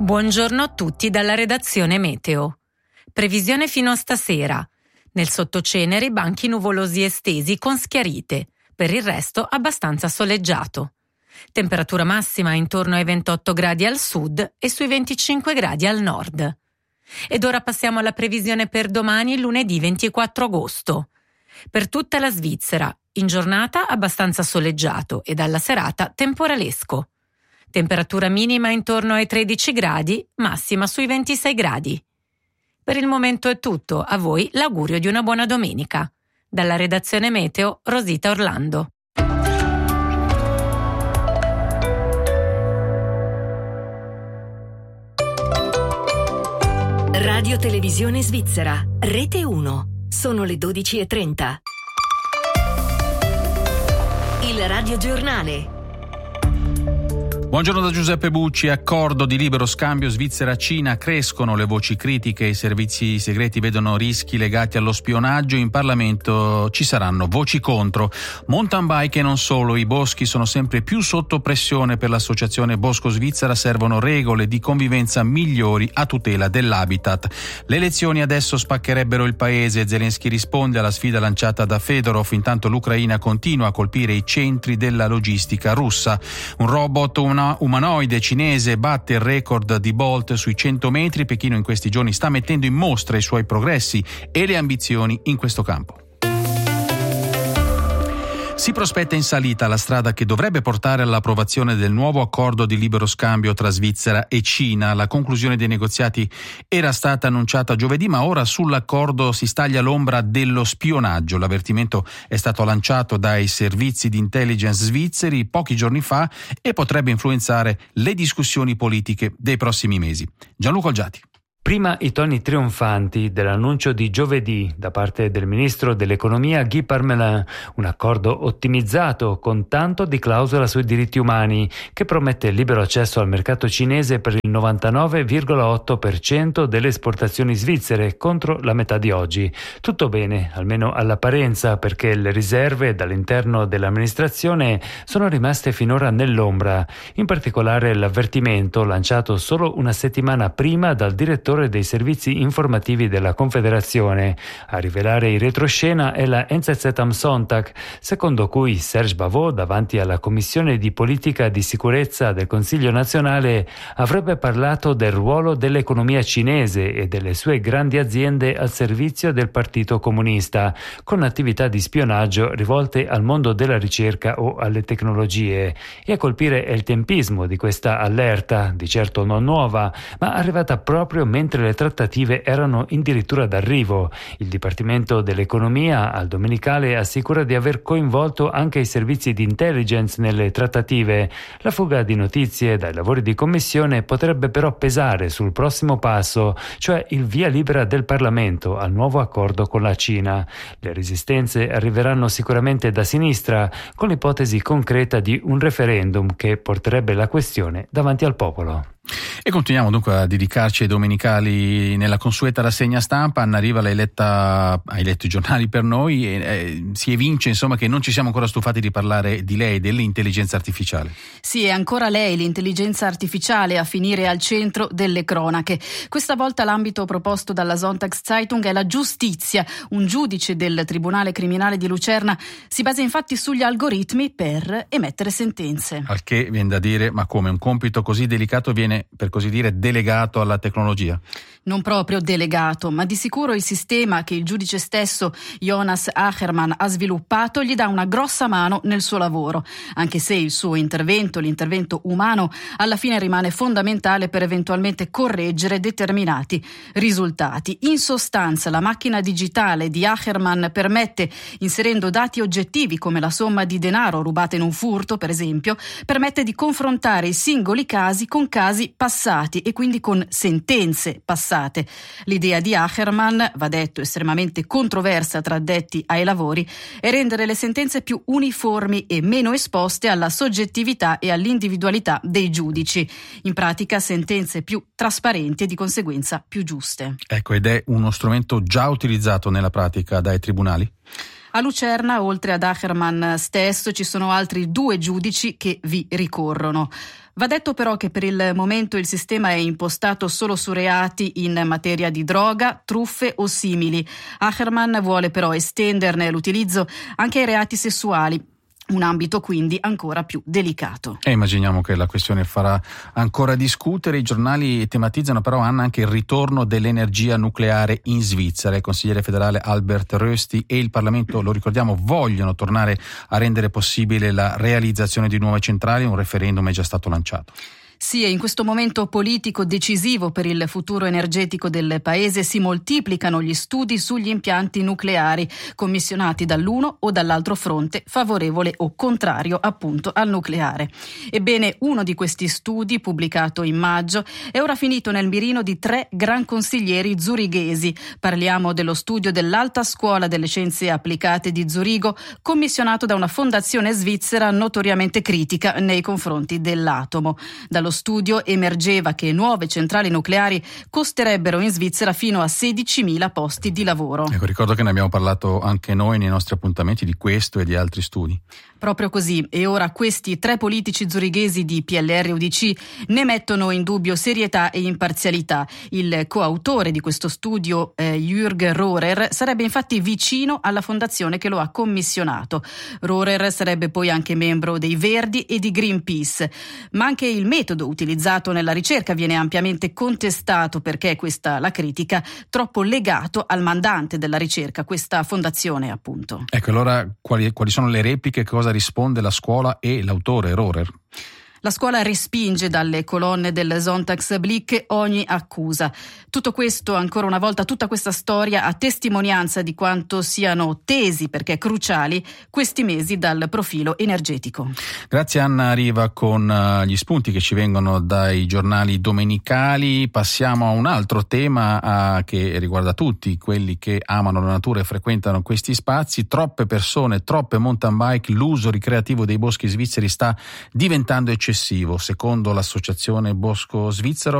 Buongiorno a tutti dalla redazione Meteo. Previsione fino a stasera. Nel sottocenere banchi nuvolosi estesi con schiarite, per il resto abbastanza soleggiato. Temperatura massima intorno ai 28 gradi al sud e sui 25 gradi al nord. Ed ora passiamo alla previsione per domani, lunedì 24 agosto. Per tutta la Svizzera, in giornata abbastanza soleggiato e dalla serata temporalesco. Temperatura minima intorno ai 13 gradi, massima sui 26 gradi. Per il momento è tutto, a voi l'augurio di una buona domenica. Dalla redazione Meteo, Rosita Orlando. Radio Televisione Svizzera, Rete 1. Sono le 12:30. Il Radio Giornale. Buongiorno da Giuseppe Bucci. Accordo di libero scambio Svizzera-Cina. Crescono le voci critiche, i servizi segreti vedono rischi legati allo spionaggio, in Parlamento ci saranno voci contro. Mountain bike e non solo, i boschi sono sempre più sotto pressione. Per l'associazione Bosco Svizzera servono regole di convivenza migliori a tutela dell'habitat. Le elezioni adesso spaccherebbero il paese, Zelensky risponde alla sfida lanciata da Fedorov, intanto l'Ucraina continua a colpire i centri della logistica russa. Un robot umanoide cinese batte il record di Bolt sui 100 metri. Pechino in questi giorni sta mettendo in mostra i suoi progressi e le ambizioni in questo campo. Si prospetta in salita la strada che dovrebbe portare all'approvazione del nuovo accordo di libero scambio tra Svizzera e Cina. La conclusione dei negoziati era stata annunciata giovedì, ma ora sull'accordo si staglia l'ombra dello spionaggio. L'avvertimento è stato lanciato dai servizi di intelligence svizzeri pochi giorni fa e potrebbe influenzare le discussioni politiche dei prossimi mesi. Gianluca Olgiati. Prima i toni trionfanti dell'annuncio di giovedì da parte del ministro dell'economia Guy Parmelin, un accordo ottimizzato con tanto di clausola sui diritti umani che promette il libero accesso al mercato cinese per il 99,8% delle esportazioni svizzere contro la metà di oggi. Tutto bene, almeno all'apparenza, perché le riserve dall'interno dell'amministrazione sono rimaste finora nell'ombra, in particolare l'avvertimento lanciato solo una settimana prima dal direttore dei servizi informativi della Confederazione. A rivelare in retroscena è la NZZ am Sonntag, secondo cui Serge Bavot, davanti alla Commissione di Politica di Sicurezza del Consiglio nazionale, avrebbe parlato del ruolo dell'economia cinese e delle sue grandi aziende al servizio del Partito Comunista, con attività di spionaggio rivolte al mondo della ricerca o alle tecnologie. E a colpire è il tempismo di questa allerta, di certo non nuova, ma arrivata proprio mentre le trattative erano addirittura d'arrivo. Il Dipartimento dell'Economia al Domenicale assicura di aver coinvolto anche i servizi di intelligence nelle trattative. La fuga di notizie dai lavori di commissione potrebbe però pesare sul prossimo passo, cioè il via libera del Parlamento al nuovo accordo con la Cina. Le resistenze arriveranno sicuramente da sinistra, con l'ipotesi concreta di un referendum che porterebbe la questione davanti al popolo. E continuiamo dunque a dedicarci ai domenicali nella consueta rassegna stampa. Anna Riva, hai letto i giornali per noi e si evince insomma che non ci siamo ancora stufati di parlare di lei, dell'intelligenza artificiale. Sì, è ancora lei, l'intelligenza artificiale, a finire al centro delle cronache. Questa volta l'ambito proposto dalla Sonntagszeitung è la giustizia. Un giudice del Tribunale Criminale di Lucerna si basa infatti sugli algoritmi per emettere sentenze. Al che viene da dire, ma come un compito così delicato viene, per così dire, delegato alla tecnologia? Non proprio delegato, ma di sicuro il sistema che il giudice stesso, Jonas Achermann, ha sviluppato gli dà una grossa mano nel suo lavoro, anche se il suo intervento, l'intervento umano, alla fine rimane fondamentale per eventualmente correggere determinati risultati. In sostanza, la macchina digitale di Achermann permette, inserendo dati oggettivi come la somma di denaro rubata in un furto, per esempio, permette di confrontare i singoli casi con casi passati e quindi con sentenze passate. L'idea di Achermann, va detto estremamente controversa tra addetti ai lavori, è rendere le sentenze più uniformi e meno esposte alla soggettività e all'individualità dei giudici. In pratica sentenze più trasparenti e di conseguenza più giuste. Ecco, ed è uno strumento già utilizzato nella pratica dai tribunali? A Lucerna, oltre ad Acherman stesso, ci sono altri 2 giudici che vi ricorrono. Va detto però che per il momento il sistema è impostato solo su reati in materia di droga, truffe o simili. Acherman vuole però estenderne l'utilizzo anche ai reati sessuali. Un ambito quindi ancora più delicato. E immaginiamo che la questione farà ancora discutere. I giornali tematizzano però, Anna, anche il ritorno dell'energia nucleare in Svizzera. Il consigliere federale Albert Rösti e il Parlamento, lo ricordiamo, vogliono tornare a rendere possibile la realizzazione di nuove centrali. Un referendum è già stato lanciato. Sì, e in questo momento politico decisivo per il futuro energetico del paese si moltiplicano gli studi sugli impianti nucleari, commissionati dall'uno o dall'altro fronte, favorevole o contrario appunto al nucleare. Ebbene, uno di questi studi, pubblicato in maggio, è ora finito nel mirino di 3 gran consiglieri zurighesi. Parliamo dello studio dell'Alta Scuola delle Scienze Applicate di Zurigo, commissionato da una fondazione svizzera notoriamente critica nei confronti dell'atomo. Dallo studio emergeva che nuove centrali nucleari costerebbero in Svizzera fino a 16.000 posti di lavoro. Ecco, ricordo che ne abbiamo parlato anche noi nei nostri appuntamenti di questo e di altri studi. Proprio così, e ora questi 3 politici zurighesi di PLR e UDC ne mettono in dubbio serietà e imparzialità. Il coautore di questo studio, Jürg Rohrer, sarebbe infatti vicino alla fondazione che lo ha commissionato. Rohrer sarebbe poi anche membro dei Verdi e di Greenpeace, ma anche il metodo utilizzato nella ricerca viene ampiamente contestato perché questa la critica troppo legato al mandante della ricerca, questa fondazione appunto. Ecco, allora quali sono le repliche, cosa risponde la scuola e l'autore Rohrer? La scuola respinge dalle colonne del Sonntagsblick ogni accusa. Tutto questo, ancora una volta, tutta questa storia a testimonianza di quanto siano tesi, perché cruciali, questi mesi dal profilo energetico. Grazie Anna Riva con gli spunti che ci vengono dai giornali domenicali. Passiamo a un altro tema che riguarda tutti quelli che amano la natura e frequentano questi spazi. Troppe persone, troppe mountain bike, l'uso ricreativo dei boschi svizzeri sta diventando eccessivo. Secondo l'associazione Bosco Svizzero